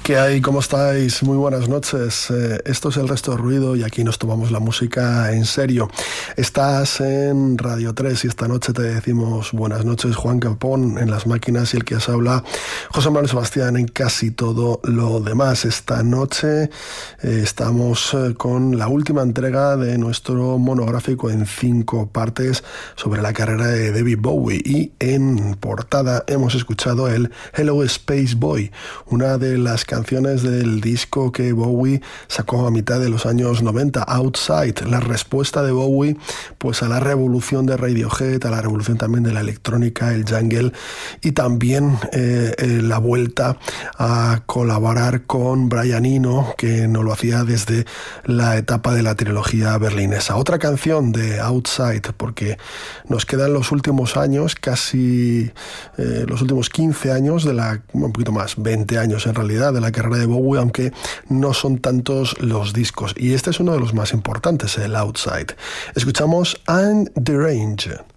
¿Qué hay? ¿Cómo estáis? Muy buenas noches. Esto es El Resto de Ruido y aquí nos tomamos la música en serio. Estás en Radio 3 y esta noche te decimos buenas noches, Juan Capón en las máquinas y el que os habla, José Manuel Sebastián en casi todo lo demás. Esta noche estamos con la última entrega de nuestro monográfico en 5 partes sobre la carrera de David Bowie y en portada hemos escuchado el Hello Space Boy, una de las canciones del disco que Bowie sacó a mitad de los años 90, Outside, la respuesta de Bowie pues a la revolución de Radiohead, a la revolución también de la electrónica, el jungle y también la vuelta a colaborar con Brian Eno, que no lo hacía desde la etapa de la trilogía berlinesa. Otra canción de Outside, porque nos quedan los últimos años, casi los últimos 15 años de la, un poquito más, 20 años en realidad, de la carrera de Bowie, aunque no son tantos los discos. Y este es uno de los más importantes, el Outside. Escuchamos I'm Deranged.